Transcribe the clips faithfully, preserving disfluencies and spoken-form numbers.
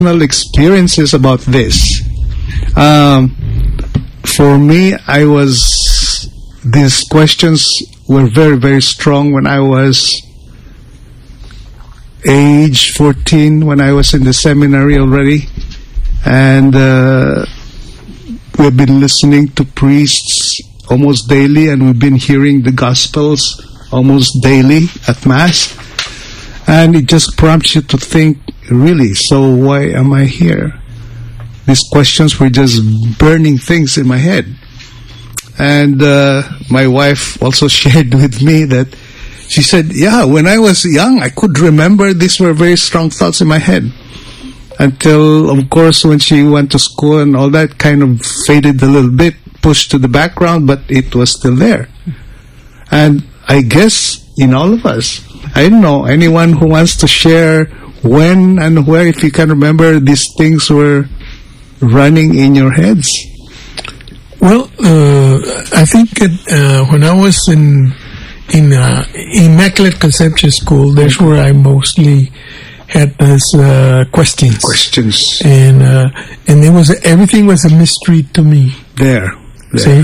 experiences about this. Um, for me, I was, these questions were very, very strong when I was age fourteen, when I was in the seminary already. And uh, we've been listening to priests almost daily, and we've been hearing the Gospels almost daily at Mass. And it just prompts you to think, really, so why am I here? These questions were just burning things in my head. And uh, my wife also shared with me that she said, yeah, when I was young, I could remember these were very strong thoughts in my head. Until, of course, when she went to school and all that kind of faded a little bit, pushed to the background, but it was still there. And I guess in all of us, I don't know, anyone who wants to share when and where, if you can remember, these things were running in your heads. Well, uh, I think that, uh, when I was in in uh, Immaculate Conception School, that's where I mostly had those uh, questions. Questions. And uh, and it was everything was a mystery to me. There. See, there.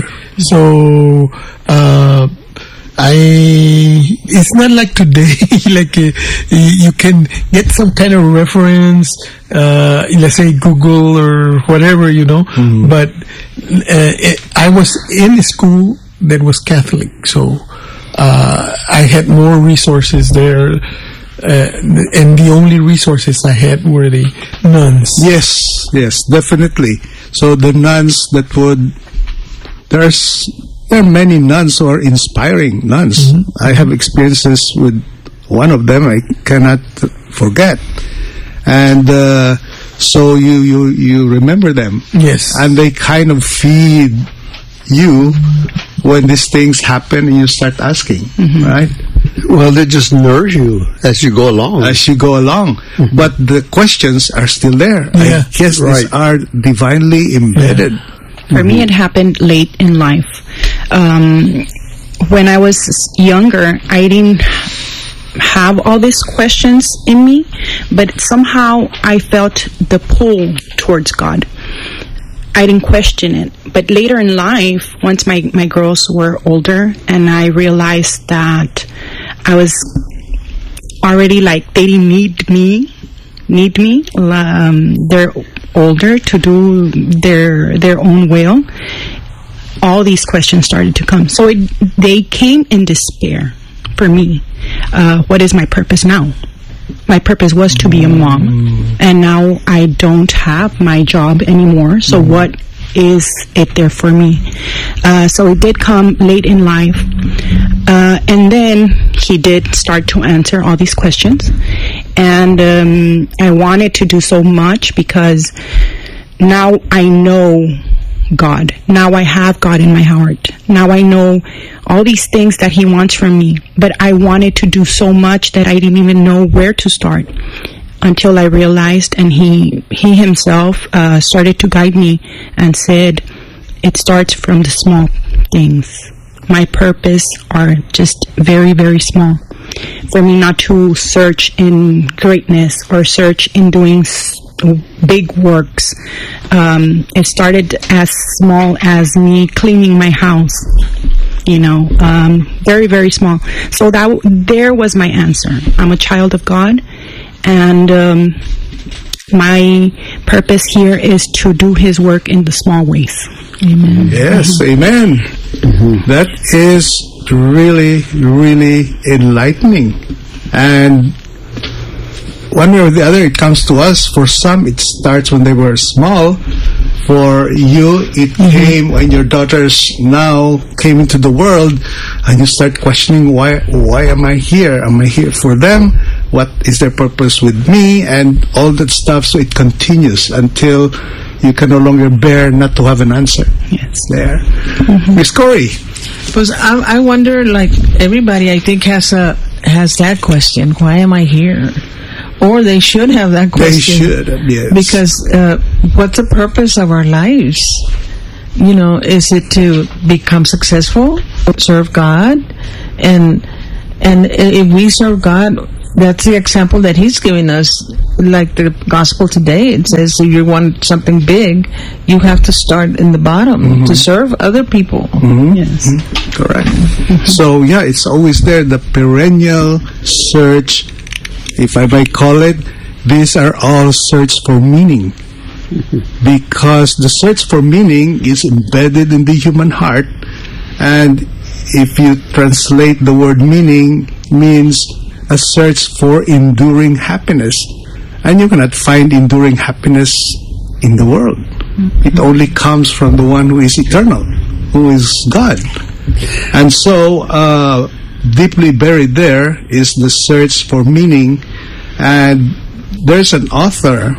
so. Uh, I, it's not like today, like uh, you can get some kind of reference, uh, let's say Google or whatever, you know, mm-hmm. but uh, it, I was in a school that was Catholic, so uh, I had more resources there, uh, and the only resources I had were the nuns. Yes, yes, definitely. So the nuns that would, there's... There are many nuns who are inspiring nuns. Mm-hmm. I have experiences with one of them I cannot forget. And uh, so you, you, you remember them. Yes. And they kind of feed you when these things happen and you start asking, mm-hmm. right? Well, they just nourish you as you go along. As you go along. Mm-hmm. But the questions are still there. Yeah. I guess right. these are divinely embedded. Yeah. For mm-hmm. me, it happened late in life. Um, when I was younger, I didn't have all these questions in me, but somehow I felt the pull towards God. I didn't question it. But later in life, once my, my girls were older, and I realized that I was already like, they didn't need me, need me. Um, they're older to do their their own will. All these questions started to come. So it, they came in despair for me. Uh, what is my purpose now? My purpose was to be a mom, mm. and now I don't have my job anymore. So mm. what is it there for me? Uh, so it did come late in life. Uh, and then he did start to answer all these questions. And um, I wanted to do so much because now I know God. Now I have God in my heart. Now I know all these things that he wants from me. But I wanted to do so much that I didn't even know where to start until I realized, and he he himself uh, started to guide me and said, it starts from the small things. My purpose are just very, very small. For me not to search in greatness or search in doing big works. Um, it started as small as me cleaning my house, you know, um, very, very small. So that there was my answer. I'm a child of God, and um, my purpose here is to do his work in the small ways. Amen. Yes, mm-hmm. amen. Mm-hmm. That is really, really enlightening. And one way or the other, it comes to us. For some, it starts when they were small. For you, it mm-hmm. came when your daughters now came into the world, and you start questioning, why why am I here? Am I here for them? What is their purpose with me? And all that stuff. So it continues until you can no longer bear not to have an answer. Yes. There. Mm-hmm. Miss Corey. Because I, I wonder, like everybody, I think has a has that question: why am I here? Or they should have that question. They should, yes. Because uh, what's the purpose of our lives? You know, is it to become successful, serve God, and and if we serve God, that's the example that he's giving us. Like the gospel today, it says if you want something big, you have to start in the bottom mm-hmm. to serve other people. Mm-hmm. Yes, mm-hmm. Correct. Mm-hmm. So yeah, it's always there, the perennial search, if I may call it. These are all search for meaning, mm-hmm. because the search for meaning is embedded in the human heart, and if you translate the word meaning, means a search for enduring happiness. And you cannot find enduring happiness in the world. Mm-hmm. It only comes from the one who is eternal, who is God. And so, uh, deeply buried there is the search for meaning. And there's an author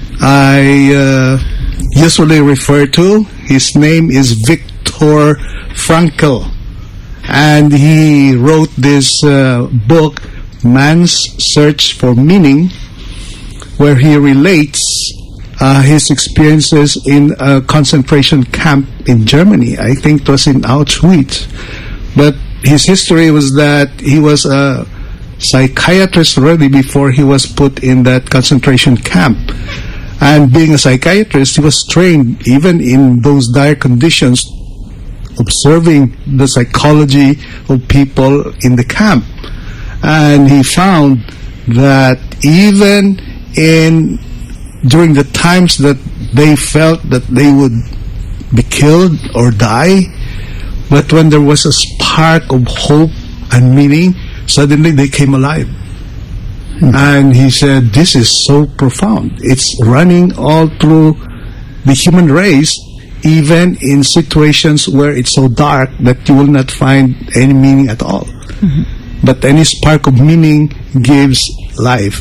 I uh, usually refer to. His name is Viktor Frankl. And he wrote this uh, book, Man's Search for Meaning, where he relates uh, his experiences in a concentration camp in Germany. I think it was in Auschwitz. But his history was that he was a psychiatrist already before he was put in that concentration camp. And being a psychiatrist, he was trained even in those dire conditions, observing the psychology of people in the camp. And he found that even in during the times that they felt that they would be killed or die, but when there was a spark of hope and meaning, suddenly they came alive. Hmm. And he said, this is so profound. It's running all through the human race, even in situations where it's so dark that you will not find any meaning at all. Mm-hmm. But any spark of meaning gives life.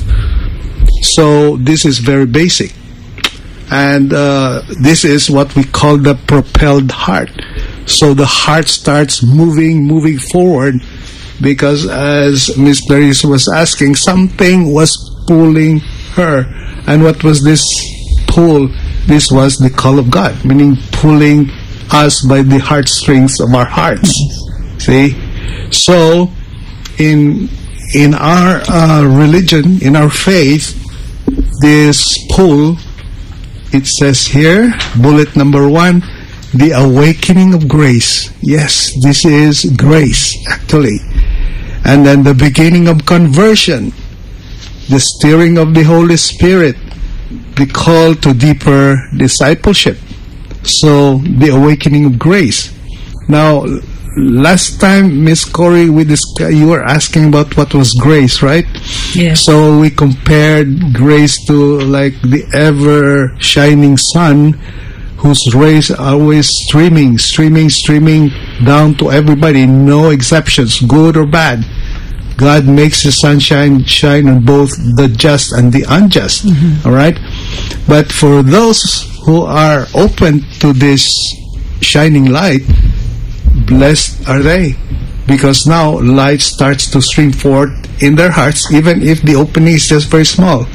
So this is very basic. And uh, this is what we call the propelled heart. So the heart starts moving, moving forward, because as Miss Clarice was asking, something was pulling her. And what was this pull? This was the call of God, meaning pulling us by the heartstrings of our hearts. See? So, in in our uh, religion, in our faith, this pull, it says here, bullet number one, the awakening of grace. Yes, this is grace, actually. And then the beginning of conversion, the stirring of the Holy Spirit, the call to deeper discipleship. So, the awakening of grace. Now, last time, Miss Corey, we discussed, you were asking about what was grace, right? Yes. So, we compared grace to like the ever-shining sun, whose rays are always streaming, streaming, streaming down to everybody, no exceptions, good or bad. God makes the sunshine shine on both the just and the unjust. Mm-hmm. All right? But for those who are open to this shining light, blessed are they, because now light starts to stream forth in their hearts, even if the opening is just very small.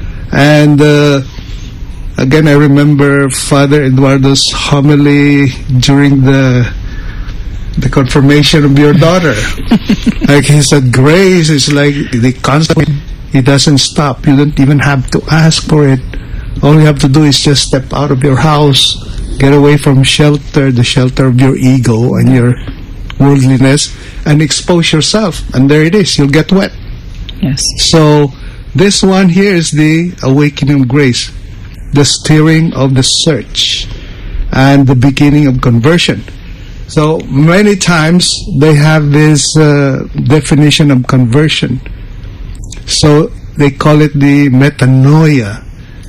And uh, again, I remember Father Eduardo's homily during the the confirmation of your daughter. Like he said, grace is like the constant. It doesn't stop. You don't even have to ask for it. All you have to do is just step out of your house, get away from shelter, the shelter of your ego and your worldliness, and expose yourself. And there it is. You'll get wet. Yes. So this one here is the awakening of grace, the stirring of the search, and the beginning of conversion. So many times they have this uh, definition of conversion. So they call it the metanoia.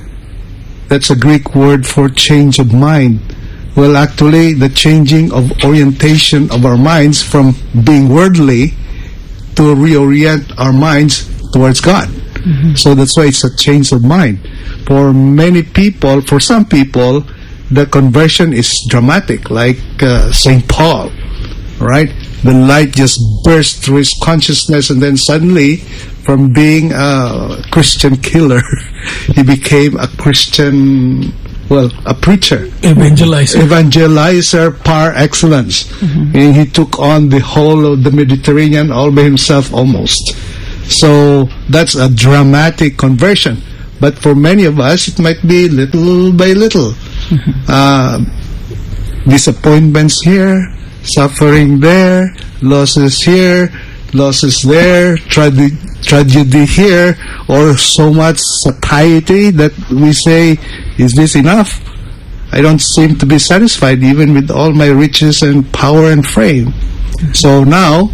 That's a Greek word for change of mind. Well, actually, the changing of orientation of our minds from being worldly to reorient our minds towards God. Mm-hmm. So that's why it's a change of mind. For many people, for some people, the conversion is dramatic, like uh, Saint Paul, right? The light just burst through his consciousness, and then suddenly, from being a Christian killer, he became a Christian, well, a preacher. Evangelizer. Evangelizer par excellence. Mm-hmm. And he took on the whole of the Mediterranean all by himself almost. So that's a dramatic conversion. But for many of us, it might be little by little. Mm-hmm. Uh, disappointments here, suffering there, losses here, losses there, tragedy, tragedy here, or so much satiety that we say, is this enough? I don't seem to be satisfied even with all my riches and power and fame. So now,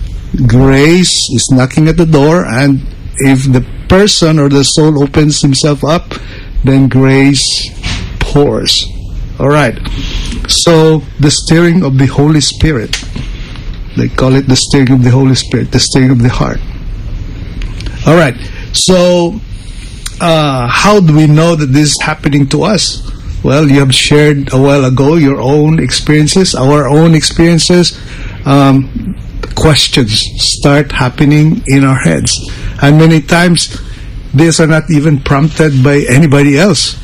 grace is knocking at the door, and if the person or the soul opens himself up, then grace pours. All right. So the stirring of the Holy Spirit, they call it the stirring of the Holy Spirit, the stirring of the heart. All right. So uh, how do we know that this is happening to us? Well, you have shared a while ago your own experiences, our own experiences. Um, questions start happening in our heads. And many times, these are not even prompted by anybody else.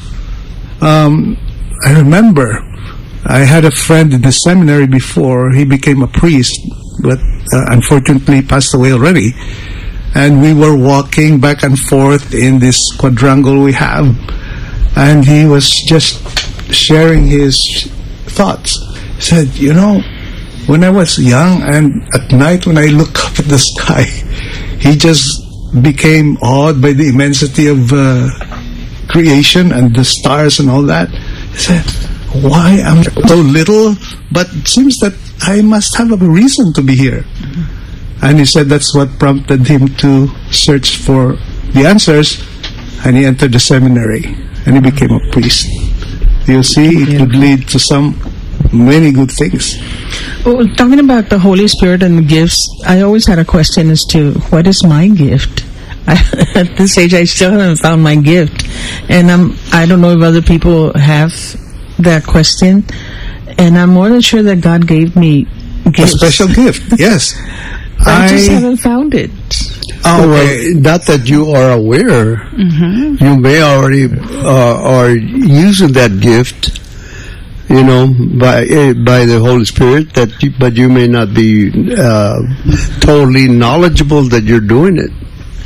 Um, I remember I had a friend in the seminary before he became a priest, but uh, unfortunately passed away already. And we were walking back and forth in this quadrangle we have, and he was just sharing his thoughts. He said, you know, when I was young and at night when I look up at the sky, he just became awed by the immensity of uh, creation and the stars and all that. He said, why am I so little? But it seems that I must have a reason to be here. Mm-hmm. And he said that's what prompted him to search for the answers, and he entered the seminary and he became a priest. You see, it yeah. could lead to some many good things. Well, talking about the Holy Spirit and the gifts, I always had a question as to what is my gift? I, at this age, I still haven't found my gift, and I'm I don't know if other people have that question. And I'm more than sure that God gave me gifts. A special gift, yes. I, I just haven't found it. Oh, well, not that you are aware. Mm-hmm. You may already uh, are using that gift, you know, by uh, by the Holy Spirit. That, you, but you may not be uh, totally knowledgeable that you're doing it.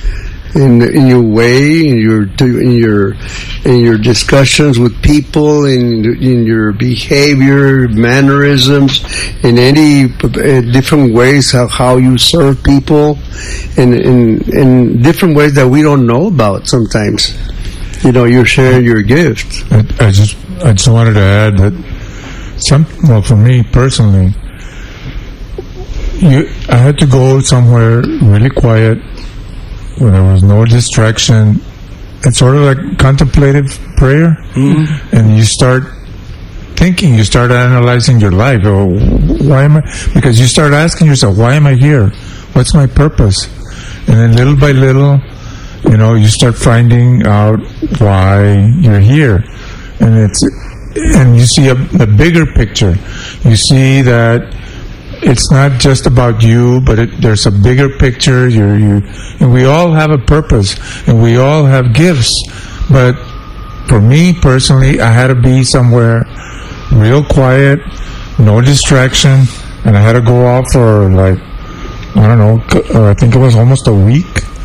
In in your way, in your in your in your discussions with people, in in your behavior, mannerisms, in any uh, different ways how how you serve people, in in in different ways that we don't know about sometimes. You know, you're sharing your gift. I, I just I just wanted to add that some well for me personally, you I had to go somewhere really quiet, where there was no distraction. It's sort of like contemplative prayer. Mm-hmm. And you start thinking, you start analyzing your life. Oh, why am I? Because you start asking yourself, why am I here? What's my purpose? And then little by little, you know, you start finding out why you're here. And it's, and you see a, a bigger picture. You see that it's not just about you, but it, there's a bigger picture. You're, you, and we all have a purpose, and we all have gifts. But for me personally, I had to be somewhere real quiet, no distraction, and I had to go out for like, I don't know, uh, I think it was almost a week.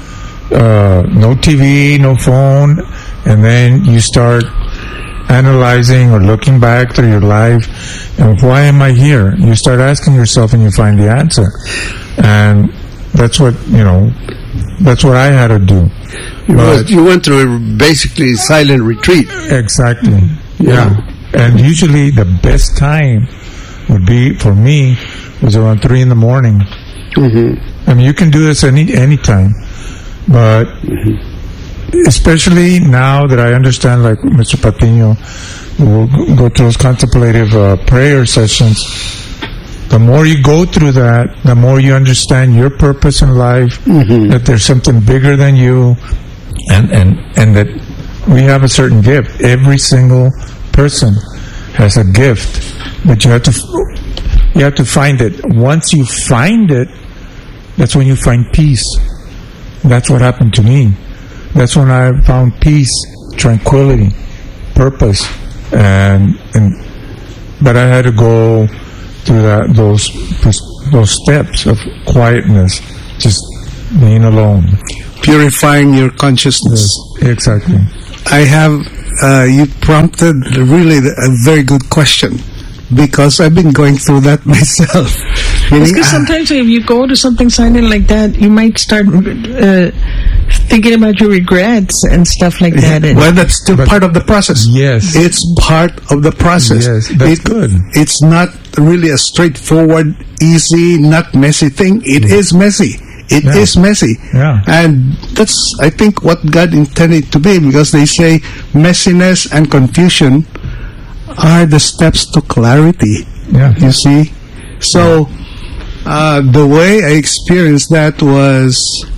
Uh, no T V, no phone, and then you start analyzing or looking back through your life, and why am I here? You start asking yourself, and you find the answer. And that's what, you know, that's what I had to do. You, went, you went through a basically silent retreat. Exactly. Mm-hmm. Yeah. yeah. And usually the best time would be, for me, was around three in the morning. Mm-hmm. I mean, you can do this any any time, but mm-hmm. especially now that I understand, like Mister Patino, we'll go through those contemplative uh, prayer sessions. The more you go through that, the more you understand your purpose in life, mm-hmm. that there's something bigger than you, and, and, and that we have a certain gift. Every single person has a gift, but you have to you have to find it. Once you find it, that's when you find peace. That's what happened to me. That's when I found peace, tranquility, purpose, and and but I had to go through that those those steps of quietness, just being alone. Purifying your consciousness. Yes, exactly. I have, uh, you prompted really a very good question, because I've been going through that myself. Meaning, Because sometimes if you go to something silent like that, you might start uh, thinking about your regrets and stuff like that. And well, that's still But- part of the process. Yes. It's part of the process. Yes, that's It- good. It's not really a straightforward, easy, not messy thing. It is messy. It Yeah. is messy. Yeah. And that's, I think, what God intended to be, because they say messiness and confusion are the steps to clarity. Yeah. You see? So, uh, the way I experienced that was,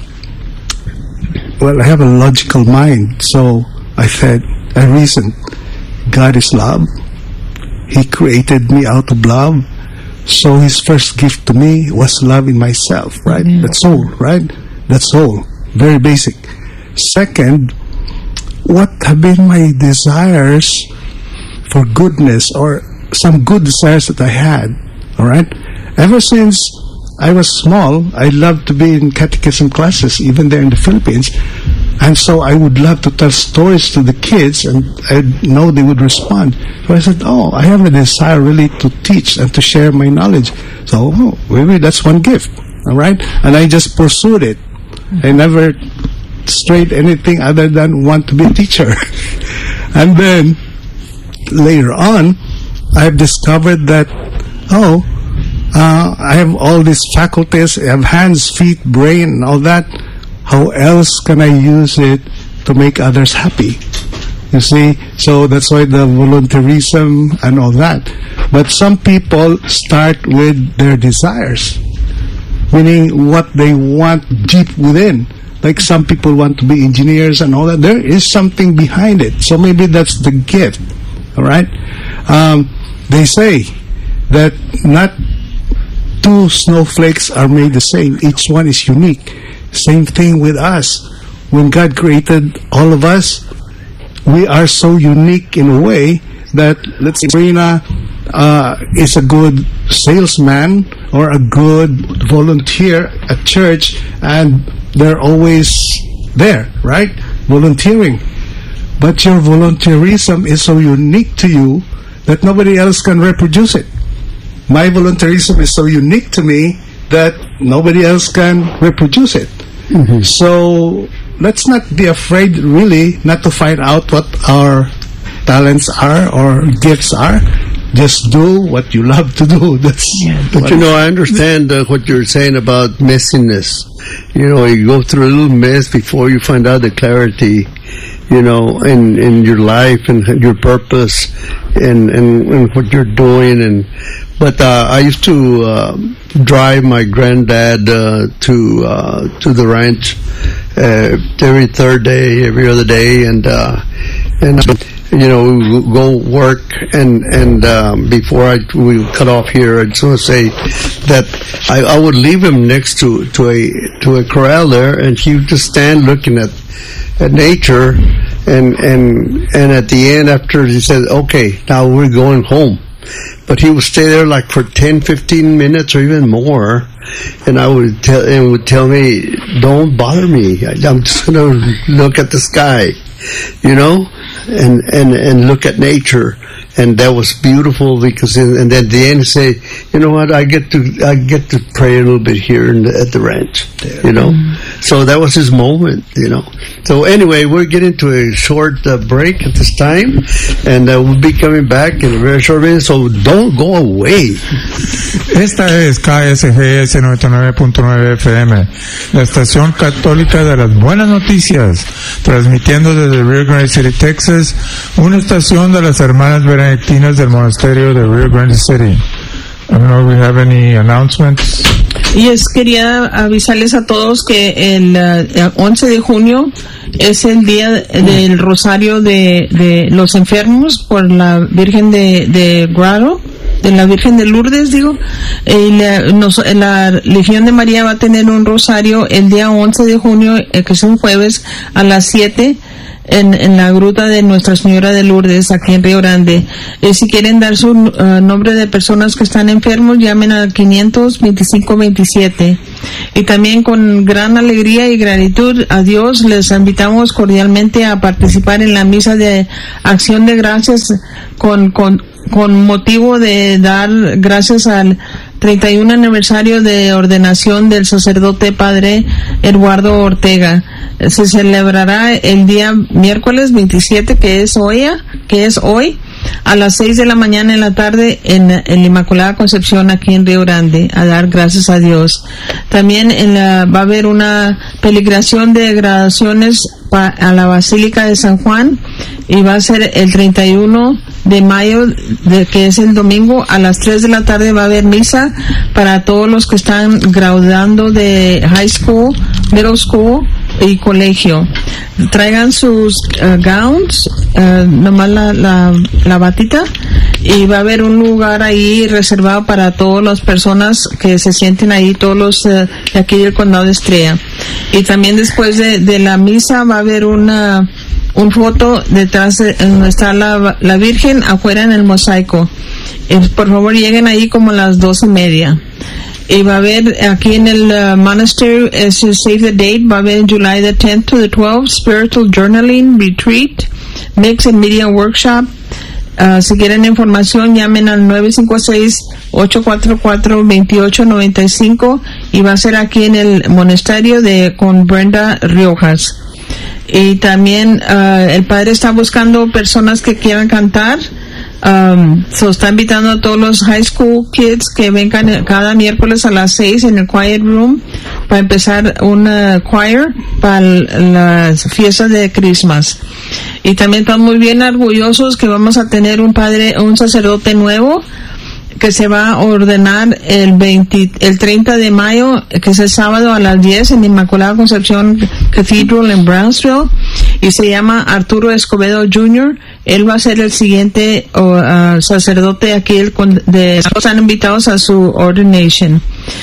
well, I have a logical mind. So I said, I reasoned, God is love. He created me out of love. So His first gift to me was love in myself, right? That's all, right? That's all. Very basic. Second, what have been my desires for goodness, or some good desires that I had, all right? Ever since I was small, I loved to be in catechism classes, even there in the Philippines. And so I would love to tell stories to the kids, and I know they would respond. So I said, oh, I have a desire really to teach and to share my knowledge. So oh, maybe that's one gift, all right? And I just pursued it. I never strayed anything other than want to be a teacher. And then later on, I've discovered that, oh, uh, I have all these faculties, I have hands, feet, brain, and all that. How else can I use it to make others happy? You see? So that's why the volunteerism and all that. But some people start with their desires, meaning what they want deep within. Like some people want to be engineers and all that. There is something behind it. So maybe that's the gift. All right? Um, they say that not two snowflakes are made the same. Each one is unique. Same thing with us. When God created all of us, we are so unique in a way that, let's say, Rina uh, is a good salesman or a good volunteer at church, and they're always there, right? Volunteering. But your volunteerism is so unique to you that nobody else can reproduce it. My volunteerism is so unique to me that nobody else can reproduce it. Mm-hmm. So let's not be afraid, really, not to find out what our talents are or gifts are. Just do what you love to do. That's But you know, I understand uh, what you're saying about messiness. You know, you go through a little mess before you find out the clarity, you know, in, in your life and your purpose and, and, and what you're doing. And But uh, I used to uh, drive my granddad uh, to uh, to the ranch uh, every third day, every other day, and uh, and you know, we would go work. And and um, before I we cut off here, I just want to say that I, I would leave him next to to a to a corral there, and he would just stand looking at at nature, and and and at the end, after he said, "Okay, now we're going home." But he would stay there like for ten, fifteen minutes or even more, and I would tell and would tell me, "Don't bother me. I, I'm just going to look at the sky, you know, and and and look at nature." And that was beautiful, because in, and then at the end he say, "You know what? I get to I get to pray a little bit here in the, at the ranch, you know." Mm-hmm. So that was his moment, you know. So anyway, we're getting to a short uh, break at this time, and uh, we'll be coming back in a very short minute. So don't go away. Esta es K S G S noventa y nueve punto nueve F M, la estación católica de las buenas noticias, transmitiendo desde Rio Grande City, Texas, una estación de las hermanas benedictinas del monasterio de Rio Grande City. I don't know if we have any announcements. Yes, quería avisarles a todos que el uh, once de junio es el día del Rosario de, de los enfermos por la Virgen de, de Grado, de la Virgen de Lourdes, digo. Y la, nos, la Legión de María va a tener un rosario el día once de junio, eh, que es un jueves, a las siete en, en la gruta de Nuestra Señora de Lourdes, aquí en Río Grande. Y si quieren dar su uh, nombre de personas que están enfermos, llamen al quinientos veinticinco veintisiete. Y también con gran alegría y gratitud a Dios les invitamos cordialmente a participar en la misa de acción de gracias con, con, con motivo de dar gracias al treinta y uno aniversario de ordenación del sacerdote padre Eduardo Ortega. Se celebrará el día miércoles veintisiete, que es hoy, que es hoy, a las seis de la mañana en la tarde en, en la Inmaculada Concepción, aquí en Río Grande, a dar gracias a Dios. También en la, va a haber una peregrinación de graduaciones pa, a la Basílica de San Juan, y va a ser el treinta y uno de mayo, de, que es el domingo, a las tres de la tarde va a haber misa para todos los que están graduando de high school, middle school y colegio. Traigan sus uh, gowns, uh, nomás la, la, la batita, y va a haber un lugar ahí reservado para todas las personas que se sienten ahí, todos los uh, de aquí del condado de Estrella. Y también después de, de la misa va a haber una un foto detrás de donde está la, la Virgen afuera en el mosaico. Eh, por favor lleguen ahí como a las dos y media. Y va a haber aquí en el uh, monastery, es uh, save the date, va a haber en July the tenth to the twelfth, spiritual journaling retreat, mix and media workshop. Uh, si quieren información, llamen al nueve cinco seis, ocho cuatro cuatro, dos ocho nueve cinco, y va a ser aquí en el monasterio de con Brenda Riojas. Y también uh, el padre está buscando personas que quieran cantar. Um, so está invitando a todos los high school kids que vengan cada miércoles a las seis en el quiet room para empezar una choir para las fiestas de Christmas. Y también estamos muy bien orgullosos que vamos a tener un padre, un sacerdote nuevo que se va a ordenar el veinte, el treinta de mayo, que es el sábado a las diez en Inmaculada Concepción Cathedral en Brownsville, y se llama Arturo Escobedo junior Él va a ser el siguiente uh, sacerdote aquí el, de, están invitados a su ordination.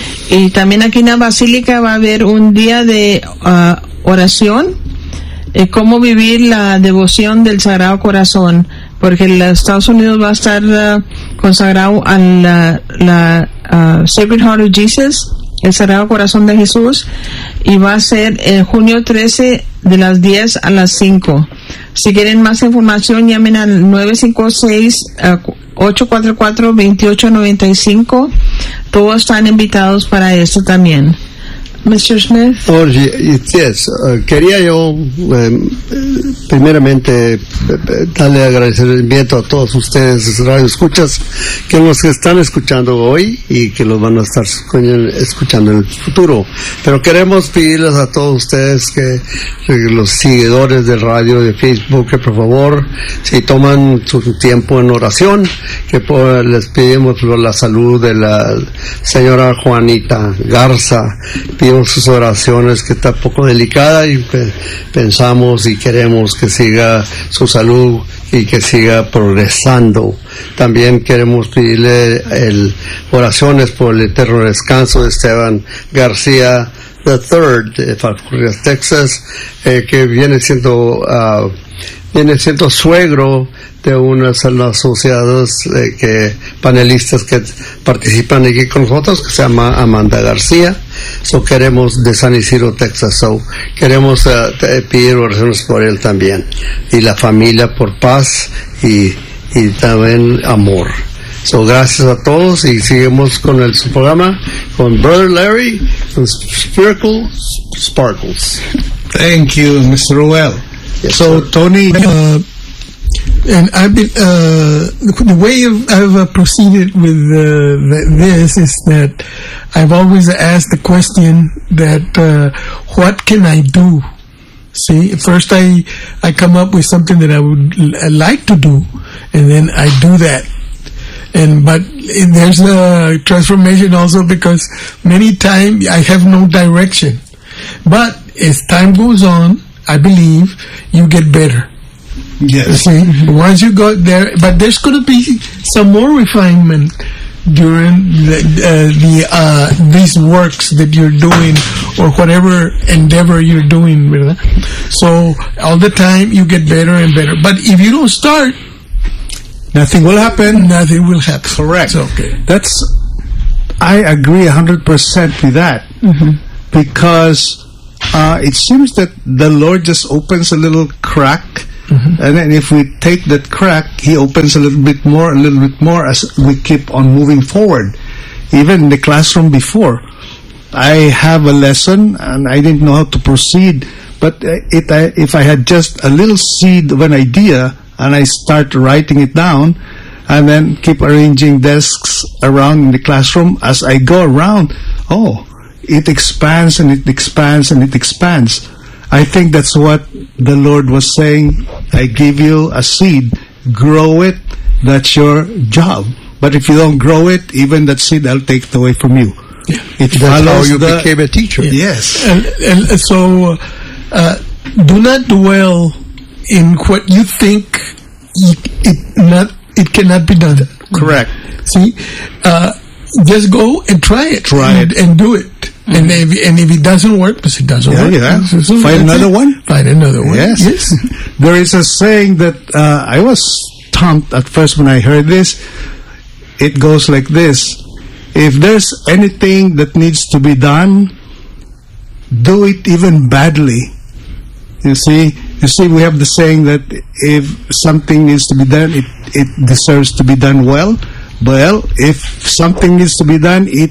Y también aquí en la Basílica va a haber un día de uh, oración, eh, cómo vivir la devoción del Sagrado Corazón, porque en Estados Unidos va a estar uh, consagrado a la, la uh, Sacred Heart of Jesus, el Sagrado Corazón de Jesús, y va a ser el junio trece de las diez a las cinco. Si quieren más información, llamen al nueve cinco seis, ocho cuatro cuatro, dos ocho nueve cinco. Todos están invitados para esto también. mister Smith. Oh, yes. Uh, quería yo um, primeramente darle agradecimiento a todos ustedes, radio escuchas, que nos están escuchando hoy y que los van a estar escuchando en el futuro. Pero queremos pedirles a todos ustedes que, que los seguidores de radio, de Facebook, que por favor, si toman su tiempo en oración, que por, les pedimos por la salud de la señora Juanita Garza. Sus oraciones, que está un poco delicada, y pe- pensamos y queremos que siga su salud y que siga progresando. También queremos pedirle el, oraciones por el eterno descanso de Esteban García the third de Falfurrias, Texas, eh, que viene siendo uh, viene siendo suegro de unas asociadas eh, que panelistas que participan aquí con nosotros, que se llama Amanda García. So queremos de San Isidro, Texas. So queremos uh, pedir oraciones por él también, y la familia por paz y, y también amor. So gracias a todos, y seguimos con el su programa con Brother Larry con Spiritual Sparkles. Thank you, Mister Ruel. Yes, so, sir. Tony, Uh, and I've been, uh, the way I've, I've uh, proceeded with uh, th- this is that I've always asked the question that uh, what can I do? See, first I I come up with something that I would l- like to do, and then I do that. And but there's a transformation also, because many times I have no direction. But as time goes on, I believe you get better. yes, See, once you go there, but there's going to be some more refinement during the, uh, the uh, these works that you're doing or whatever endeavor you're doing, ¿verdad? So all the time you get better and better. But if you don't start, Nothing will happen. nothing will happen. Correct. It's okay. That's, I agree one hundred percent with that. Because uh, it seems that the Lord just opens a little crack, and then if we take that crack, He opens a little bit more, a little bit more as we keep on moving forward. Even in the classroom before, I have a lesson and I didn't know how to proceed, but uh, it, I, if I had just a little seed of an idea and I start writing it down and then keep arranging desks around in the classroom, as I go around, oh, it expands and it expands and it expands. I think that's what the Lord was saying. I give you a seed, grow it, that's your job. But if you don't grow it, even that seed, I'll take it away from you. It That's how follows you the, became a teacher. yes. And, and so, uh, do not dwell in what you think it, it not it cannot be done. Correct. See, uh, just go and try it. Try and, it. and do it. And if and if it doesn't work, because it doesn't Yeah, work, yeah. so- so Find that's another it. one. Find another one. Yes. Yes. There is a saying that uh, I was stumped at first when I heard this. It goes like this: if there's anything that needs to be done, do it even badly. You see, you see, we have the saying that if something needs to be done, it it deserves to be done well. Well, if something needs to be done, it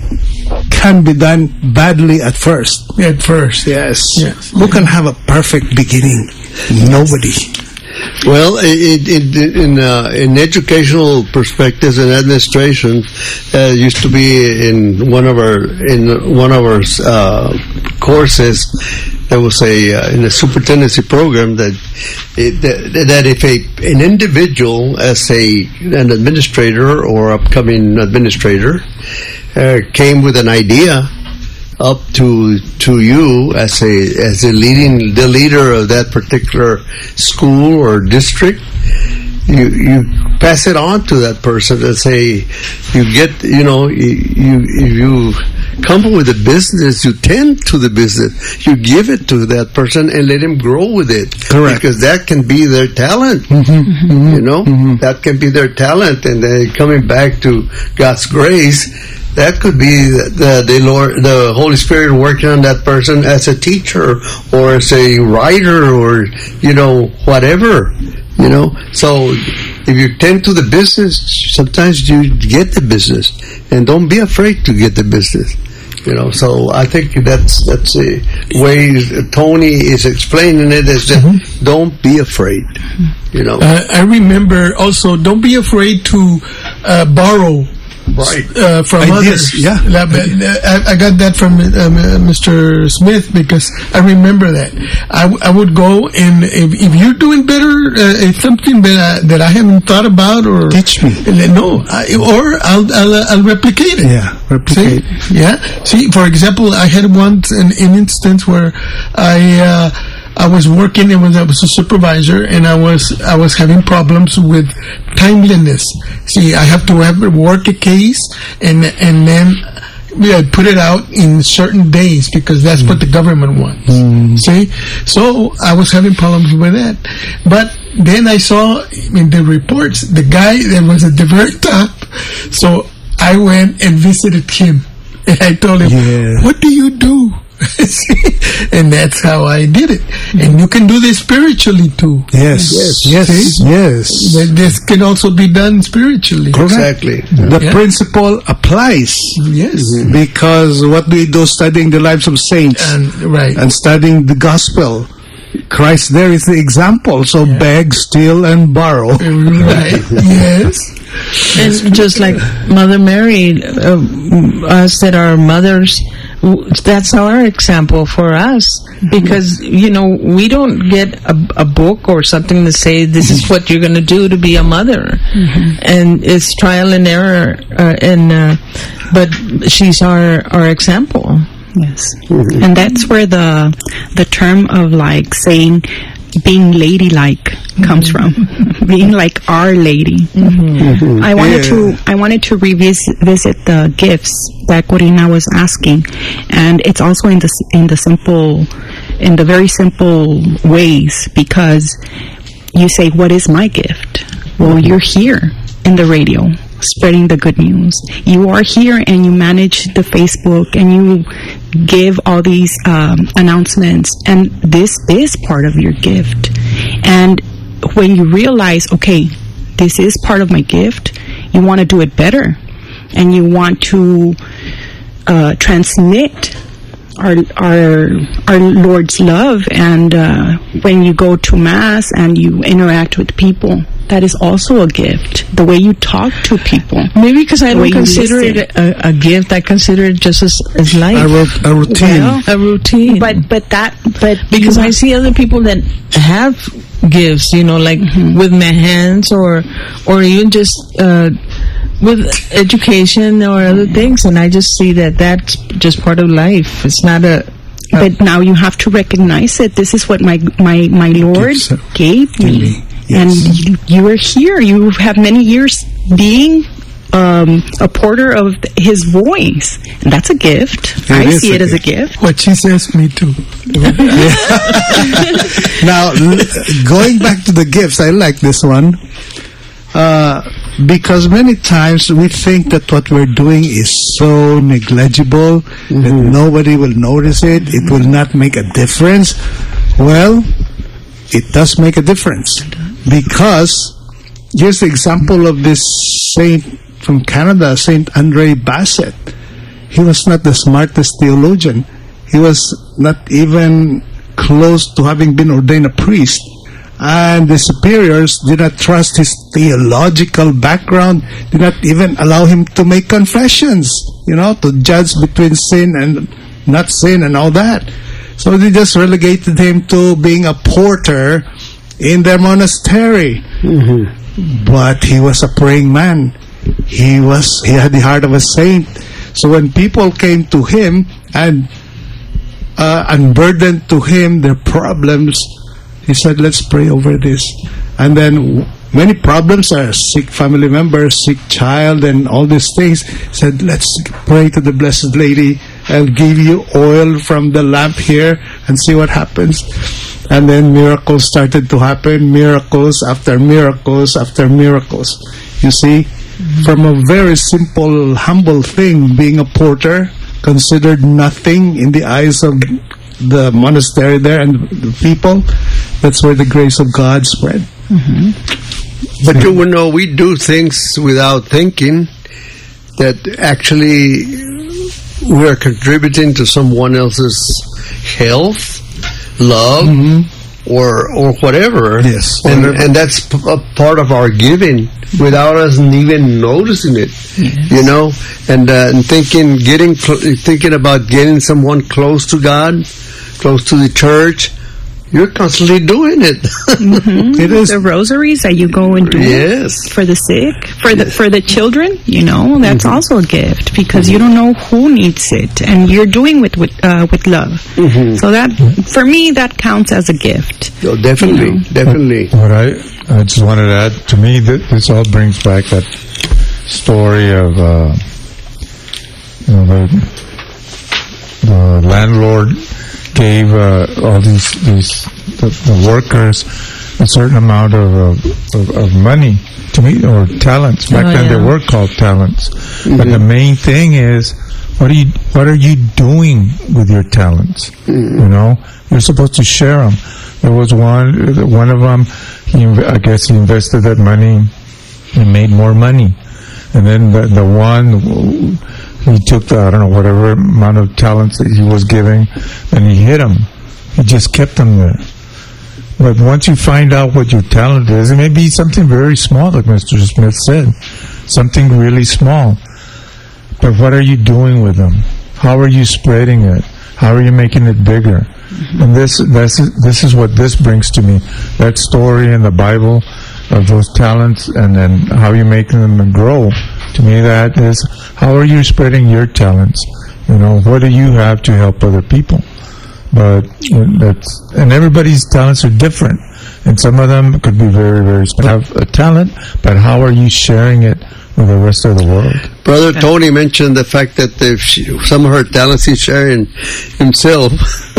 can be done badly at first. At first. Yes. Yes. Who can have a perfect beginning? Nobody. Well, in in in, uh, in educational perspectives and administration, uh, used to be in one of our in one of our uh, courses. There was a uh, in the superintendency program that it, that, that if a an individual as a an administrator or upcoming administrator uh, came with an idea up to to you as a as a leading the leader of that particular school or district, you you pass it on to that person and say, you get you know you you, you come up with a business, you tend to the business, you give it to that person and let him grow with it. Correct. Because that can be their talent. You know, that can be their talent, and then coming back to God's grace, that could be the the Lord, the Holy Spirit working on that person as a teacher or as a writer or you know whatever. You know, so if you tend to the business, sometimes you get the business, and don't be afraid to get the business. You know, so I think that's that's a way Tony is explaining it, is that mm-hmm. don't be afraid. You know, Uh, I remember also, don't be afraid to uh, borrow. right? Uh, from Ideas, others. yeah. Like, uh, I, I got that from um, uh, Mister Smith because I remember that. I, w- I would go and if, if you're doing better, uh, if something that I, that I haven't thought about or Teach me. no, I, or I'll, I'll I'll replicate it. Yeah, replicate. See? Yeah. See, for example, I had once an, an instance where I uh, I was working and was I was a supervisor, and I was I was having problems with timeliness. See, I have to have work a case and and then yeah, put it out in certain days because that's mm. what the government wants. Mm. See, so I was having problems with that, but then I saw in the reports the guy that was at the very top, so I went and visited him, and I told him, Yeah. "What do you do?" And that's how I did it. And you can do this spiritually too. Yes, yes, See? yes. That This can also be done spiritually. Exactly. The Yeah. principle applies Yes. because what do we do studying the lives of saints And right. and studying the gospel? Christ there is the example. So beg, steal, and borrow. Right. Yes. And just like Mother Mary, uh, us that are mothers, w- that's our example for us. Because, you know, we don't get a, a book or something to say, this is what you're going to do to be a mother. And it's trial and error. Uh, and uh, but she's our, our example. Yes. And that's where the the term of like saying being ladylike comes from. Being like Our Lady. Mm-hmm. I wanted Yeah. to I wanted to revisit visit the gifts that Corina was asking, and it's also in the s- in the simple, in the very simple ways, because you say, "What is my gift?" Well, you're here in the radio, spreading the good news. You are here and you manage the Facebook and you give all these um, announcements, and this is part of your gift. And when you realize, okay, this is part of my gift, you want to do it better, and you want to uh, transmit our our our Lord's love. And uh, when you go to Mass and you interact with people, that is also a gift. The way you talk to people. Maybe because I The way don't you consider listen. it a, a gift, I consider it just as, as life. A, ru- a routine. Well, a routine. But but that but because you I see other people that have gifts, you know, like with my hands, or or even just uh, with education or other things, and I just see that that's just part of life. It's not a. But now you have to recognize it. This is what my my my Lord Gives, uh, gave me, me, yes. and you, you are here. You have many years being um, a porter of His voice, and that's a gift. It I is see a it as a gift. gift. What she says, me too. Now, l- going back to the gifts, I like this one. Uh, because many times we think that what we're doing is so negligible that nobody will notice it, it will not make a difference. Well, it does make a difference. Because here's the example of this saint from Canada, Saint Andre Bassett. He was not the smartest theologian. He was not even close to having been ordained a priest. And the superiors did not trust his theological background, did not even allow him to make confessions, you know, to judge between sin and not sin and all that. So they just relegated him to being a porter in their monastery. But he was a praying man. He was, he had the heart of a saint. So when people came to him and uh, unburdened to him their problems, he said, let's pray over this. And then w- many problems are sick family members, sick child, and all these things. He said, let's pray to the Blessed Lady. I'll give you oil from the lamp here and see what happens. And then miracles started to happen, miracles after miracles after miracles. You see, from a very simple, humble thing, being a porter, considered nothing in the eyes of the monastery there and the people, that's where the grace of God spread. But you know, we do things without thinking that actually we are contributing to someone else's health, love, or or whatever. Yes, and whatever. and that's p- a part of our giving without us even noticing it. You know, and, uh, and thinking, getting, cl- thinking about getting someone close to God, close to the church. You're constantly doing it. It is. The rosaries that you go and do Yes. for the sick, for the for the children, you know, that's also a gift, because you don't know who needs it, and you're doing with with uh, with love. So that, for me, that counts as a gift. Oh, definitely, You know. definitely. What I, I just wanted to add, to me, th- this all brings back that story of, uh, you know, the, the landlord gave uh, all these these the, the workers a certain amount of, uh, of of money to me, or talents. Back Oh, then they yeah. were called talents. But the main thing is, what are you what are you doing with your talents? You know, you're supposed to share them. There was one one of them. He, inv- I guess he invested that money and made more money. And then the the one, he took the, I don't know, whatever amount of talents that he was giving, and he hid them. He just kept them there. But once you find out what your talent is, it may be something very small, like Mister Smith said, something really small. But what are you doing with them? How are you spreading it? How are you making it bigger? And this, this, is, this is what this brings to me. That story in the Bible of those talents, and then how you're making them grow. To me, that is, how are you spreading your talents? You know, what do you have to help other people? but that's, and everybody's talents are different, and some of them could be very, very have a talent, but how are you sharing it with the rest of the world? Brother Tony mentioned the fact that if she, some of her talents he's sharing himself,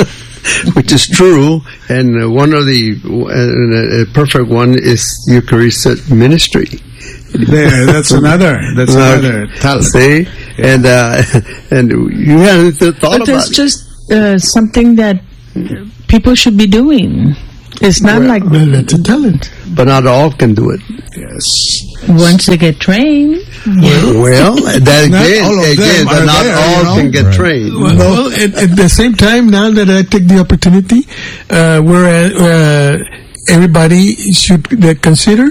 which is true, and uh, one of the uh, a perfect one is Eucharistic ministry. There, that's another. That's another talent. See, yeah. and uh, and you hadn't thought but about it's it. just uh, something that people should be doing. It's not Well, like Well, that's a talent. But not all can do it. Yes. once they get trained. Well, that Not again, all of again, them but are not there, all you know? can get Right. trained. Well, well at, at the same time, now that I take the opportunity, uh, where uh, everybody should uh, consider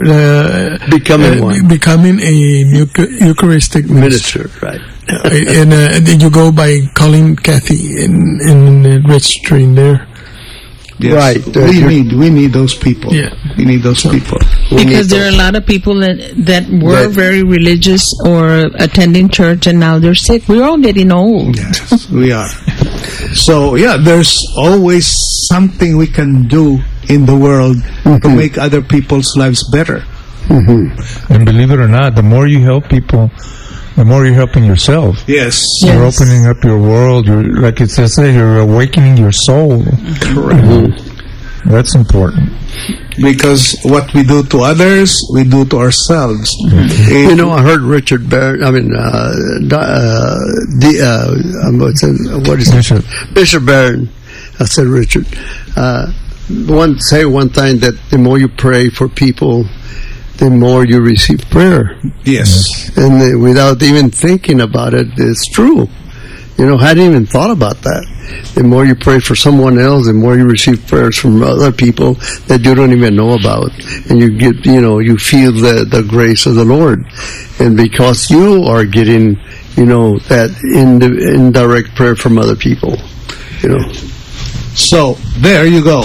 uh, Becoming uh, one. becoming a Euch- Eucharistic minister. Minister, right? Uh, and, uh, and then you go by calling Kathy and, and registering there. Yes. Right. Uh, We you're- need we need those people. Yeah. We need those people. We Because need there are a lot of people that that were That- very religious or attending church, and now they're sick. We're all getting old. Yes, we are. So yeah, there's always something we can do in the world to make other people's lives better. And believe it or not, the more you help people, the more you're helping yourself. Yes. You're Yes. opening up your world. You're, like it says, you're awakening your soul. Correct. That's important. Because what we do to others, we do to ourselves. You know, I heard Richard Barron, I mean, uh, di- uh, the, uh, um, what's it, what is it? Bishop. Bishop Barron. I said Richard. Uh, one say one time that the more you pray for people, the more you receive prayer. Yes. And uh, without even thinking about it, it's true. You know, hadn't even thought about that. The more you pray for someone else, the more you receive prayers from other people that you don't even know about. And you get, you know, you feel the, the grace of the Lord. And because you are getting, you know, that in the indirect prayer from other people, you know. So there you go.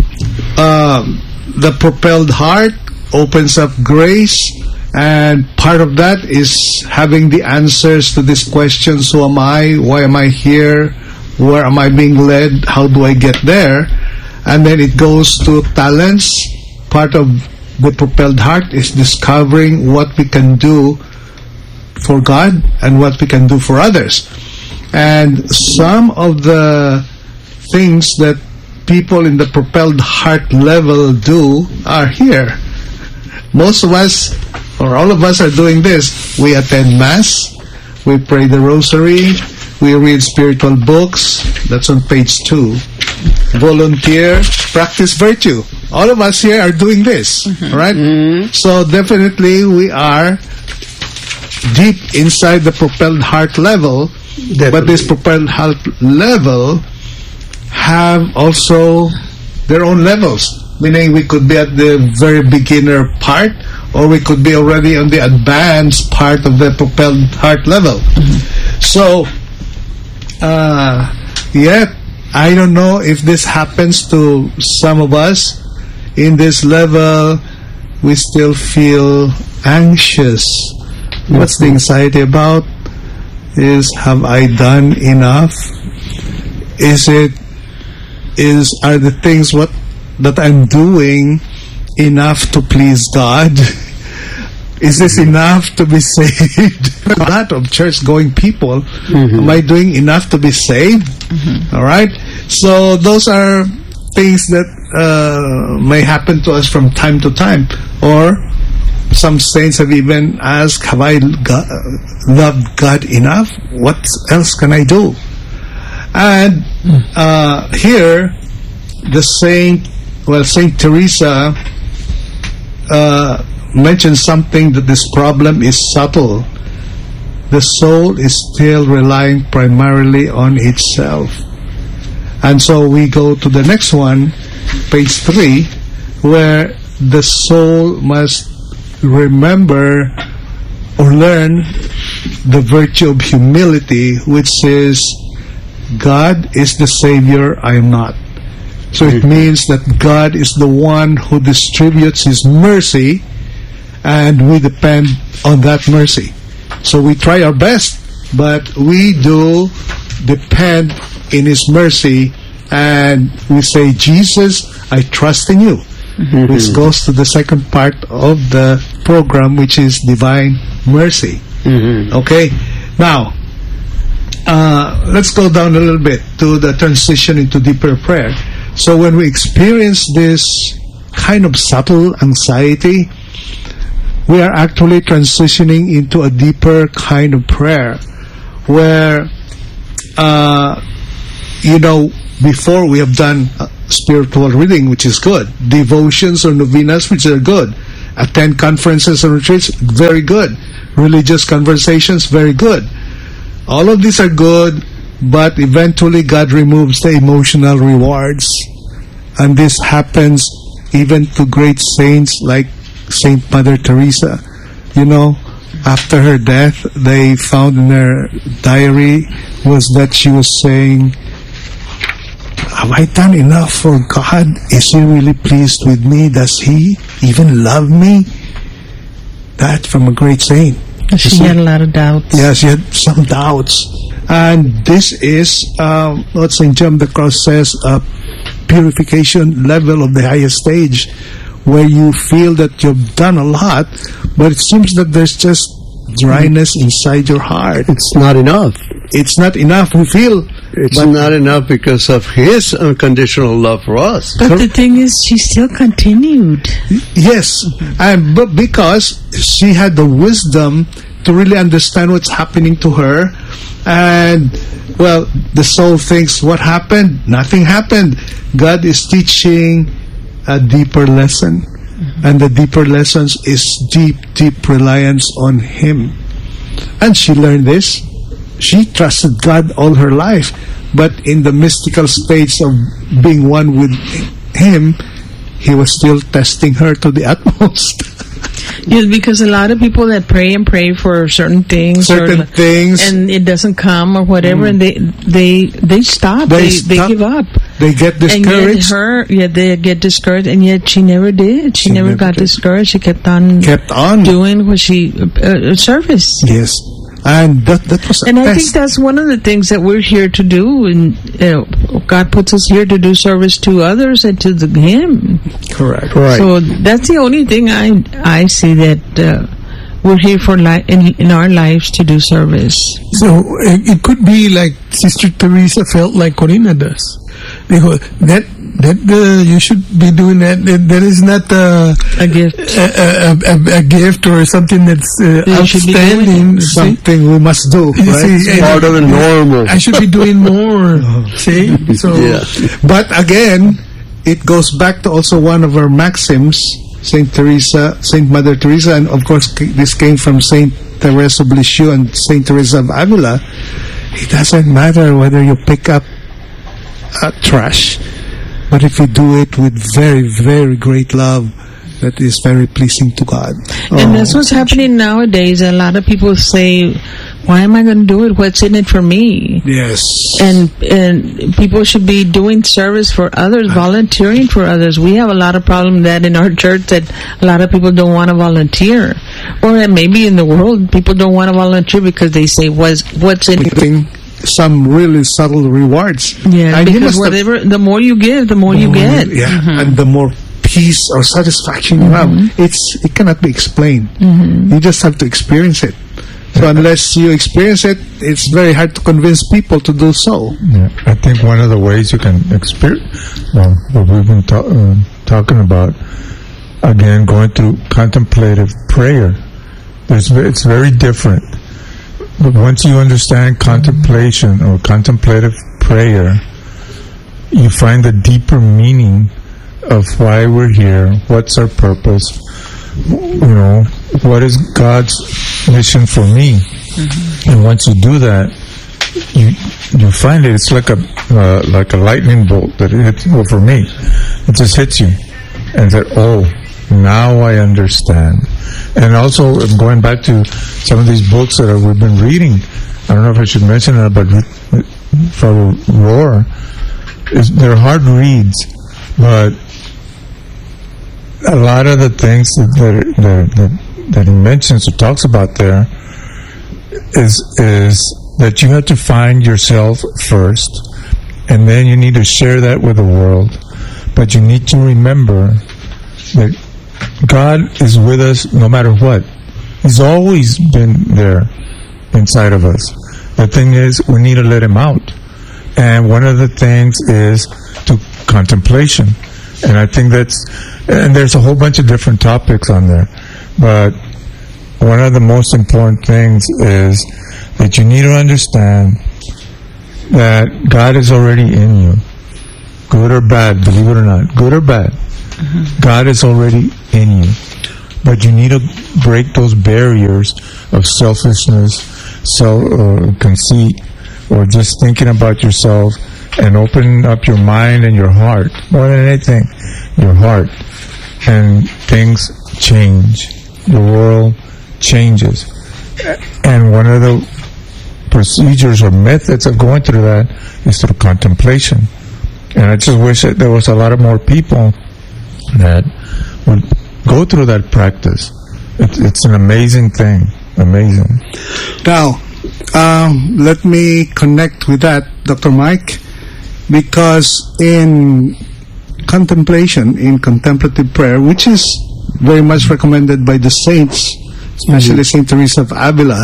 Um, the propelled heart opens up grace, and part of that is having the answers to these questions: who am I? Why am I here? Where am I being led? How do I get there? And then it goes to talents. Part of the propelled heart is discovering what we can do for God and what we can do for others. And some of the things that people in the propelled heart level do are here. Most of us, or all of us, are doing this. We attend Mass, we pray the Rosary, we read spiritual books. That's on page two. Volunteer, practice virtue. All of us here are doing this, all right? So definitely we are deep inside the propelled heart level, but this propelled heart level have also their own levels, meaning we could be at the very beginner part, or we could be already on the advanced part of the propelled heart level. So, uh, yet, I don't know if this happens to some of us. In this level, we still feel anxious. What's the anxiety about? Is, have I done enough? Is it, is, are the things what that I'm doing enough to please God? Is this enough to be saved? A lot of church-going people, mm-hmm. am I doing enough to be saved? Mm-hmm. All right? So those are things that uh, may happen to us from time to time. Or some saints have even asked, have I go- loved God enough? What else can I do? And uh, here, the saint, well, Saint Teresa uh, mentioned something, that this problem is subtle. The soul is still relying primarily on itself. And so we go to the next one, page three, where the soul must remember or learn the virtue of humility, which says, God is the Savior, I am not. So it means that God is the one who distributes His mercy, and we depend on that mercy. So we try our best, but we do depend in His mercy, and we say, Jesus, I trust in you. Mm-hmm. Which goes to the second part of the program, which is divine mercy. Mm-hmm. Okay? Now, uh, let's go down a little bit to the transition into deeper prayer. So when we experience this kind of subtle anxiety, we are actually transitioning into a deeper kind of prayer where, uh, you know, before we have done uh, spiritual reading, which is good, devotions or novenas, which are good, attend conferences and retreats, very good, religious conversations, very good. All of these are good, but eventually God removes the emotional rewards. And this happens even to great saints like Saint Mother Teresa. You know, after her death, they found in her diary was that she was saying, have I done enough for God? Is He really pleased with me? Does He even love me? That from a great saint. She had a lot of doubts. Yeah, she had some doubts. And this is um, what Saint John of the Cross says, a purification level of the highest stage, where you feel that you've done a lot, but it seems that there's just dryness inside your heart. It's not enough. It's not enough, we feel. It's not enough because of His unconditional love for us. But the thing is, she still continued. Yes, and but because she had the wisdom to really understand what's happening to her, and well, the soul thinks, what happened? Nothing happened. God is teaching a deeper lesson, mm-hmm. and the deeper lessons is deep, deep reliance on Him. And she learned this. She trusted God all her life, but in the mystical states of being one with Him, He was still testing her to the utmost. Yes, because a lot of people that pray and pray for certain things, certain or, things, and it doesn't come or whatever, mm. and they they they stop. They, they, stop. they give up. They get discouraged. And yet her, yeah, they get discouraged, and yet she never did. She, she never, never got did. discouraged. She kept on, kept on doing what she uh, service. Yes. And that, that was and I think that's one of the things that we're here to do. And uh, God puts us here to do service to others and to the, Him. Correct. Right. So that's the only thing I I see that uh, we're here for li- in, in our lives to do service. So it, it could be like Sister Teresa felt like Corina does. They go, that that uh, you should be doing that. That, that is not uh, a gift, a, a, a, a gift or something that's uh, outstanding. Something we must do. Right? See, part of the normal. I should be doing more. See, so yeah. But again, it goes back to also one of our maxims, Saint Teresa, Saint Mother Teresa, and of course this came from Saint Teresa of Lisieux and Saint Teresa of Avila. It doesn't matter whether you pick up uh, trash, but if you do it with very, very great love, that is very pleasing to God. And oh. that's what's happening nowadays. A lot of people say, why am I going to do it? What's in it for me? Yes. And and people should be doing service for others, volunteering for others. We have a lot of problem that in our church that a lot of people don't want to volunteer. Or maybe in the world, people don't want to volunteer because they say, what's, what's in it? Some really subtle rewards. Yeah, and because whatever, the more you give, the more, more you get. Yeah, mm-hmm. and the more peace or satisfaction you mm-hmm. have. It's it cannot be explained. Mm-hmm. You just have to experience it. So unless you experience it, it's very hard to convince people to do so. Yeah, I think one of the ways you can experience, well, what we've been ta- uh, talking about, again, going through contemplative prayer, There's, it's very different. But once you understand contemplation or contemplative prayer, you find the deeper meaning of why we're here, what's our purpose, you know, what is God's mission for me. Mm-hmm. And once you do that, you you find it, it's like a uh, like a lightning bolt that it hits, well, for me, it just hits you. And that, oh, now I understand. And also, going back to some of these books that we've been reading, I don't know if I should mention it, but Father Rohr, is, they're hard reads, but a lot of the things that that, that, that he mentions or talks about there is is that you have to find yourself first, and then you need to share that with the world. But you need to remember that God is with us no matter what. He's always been there inside of us. The thing is, we need to let Him out. And one of the things is to contemplation. And I think that's, and there's a whole bunch of different topics on there. But one of the most important things is that you need to understand that God is already in you. Good or bad, believe it or not. Good or bad. Mm-hmm. God is already in you. But you need to break those barriers of selfishness, self, uh, conceit, or just thinking about yourself, and open up your mind and your heart. More than anything, your heart. And things change. The world changes. And one of the procedures or methods of going through that is through contemplation. And I just wish that there was a lot of more people that would go through that practice. It's, it's an amazing thing. Amazing. Now, um, let me connect with that, Doctor Mike, because in contemplation, in contemplative prayer, which is very much recommended by the saints, especially mm-hmm. Saint Teresa of Avila,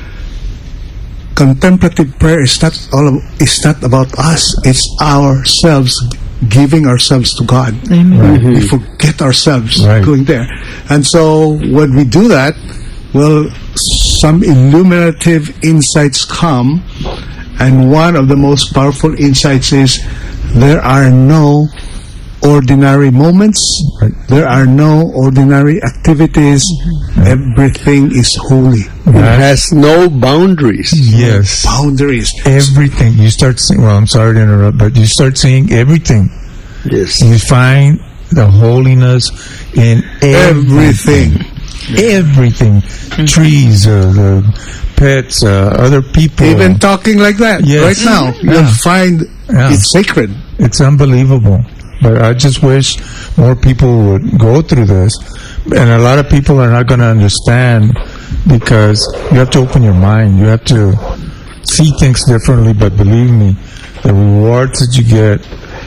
contemplative prayer is not all of, is not about us. It's ourselves giving ourselves to God. Amen. Right. We forget ourselves right. going there. And so when we do that, well, some illuminative insights come, and one of the most powerful insights is there are no ordinary moments, right. There are no ordinary activities, mm-hmm. Everything is holy. It has no boundaries. Yes. Boundaries. Everything. You start seeing, well, I'm sorry to interrupt, but you start seeing everything. Yes. You find the holiness in everything. Everything. Everything. Mm-hmm. Trees, uh, the pets, uh, other people. Even talking like that yes. right now, yeah. you'll find yeah. it's sacred. It's unbelievable. But I just wish more people would go through this. And a lot of people are not going to understand, because you have to open your mind. You have to see things differently. But believe me, the rewards that you get,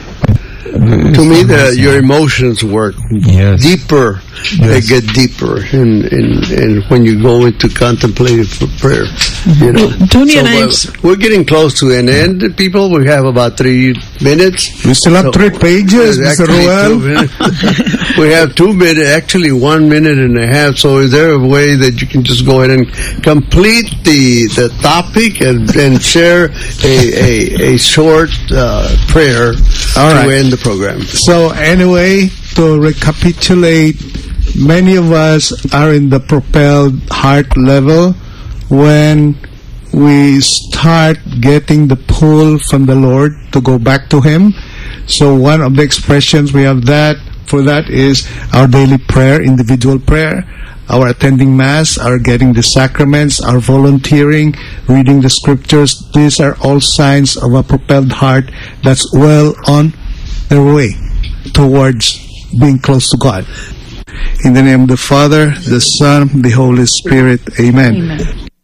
to me, the, your emotions work yes. deeper. Yes. They get deeper in, in, in when you go into contemplative prayer. You know, Tony so and I, we're, we're getting close to an end. People, we have about three minutes. We still have so, three pages, Mister Ruel. We have two minutes, actually one minute and a half. So, is there a way that you can just go ahead and complete the the topic and, and share a a, a short uh, prayer All to right. end the program? So, anyway, to recapitulate, many of us are in the propelled heart level when we start getting the pull from the Lord to go back to Him. So one of the expressions we have that for that is our daily prayer, individual prayer, our attending Mass, our getting the sacraments, our volunteering, reading the scriptures. These are all signs of a propelled heart that's well on their way towards being close to God. In the name of the Father, the Son, the Holy Spirit. Amen. Amen.